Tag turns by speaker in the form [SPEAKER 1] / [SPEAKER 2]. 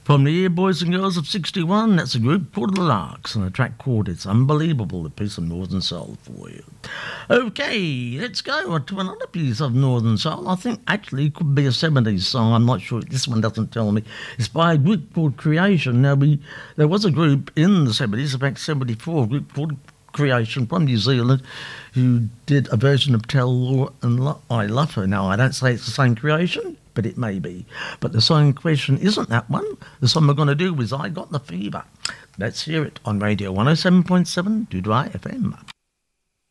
[SPEAKER 1] From the Year Boys and Girls of 61, that's a group called The Larks and a track called It's Unbelievable, a piece of Northern Soul for you. Okay, let's go on to another piece of Northern Soul. I think actually it could be a 70s song. I'm not sure. This one doesn't tell me. It's by a group called Creation. Now, there was a group in the 70s, in fact 74, a group called Creation from New Zealand who did a version of Tell Laura and I Love Her. Now, I don't say it's the same creation, but it may be. But the song in question isn't that one. The song we're going to do is I Got the Fever. Let's hear it on Radio 107.7 Doodle FM.